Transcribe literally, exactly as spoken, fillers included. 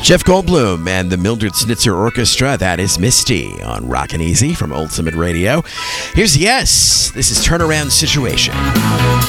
Jeff Goldblum and the Mildred Snitzer Orchestra. That is Misty on Rockin' Easy from Ultimate Radio. Here's Yes. This is Turnaround Situation.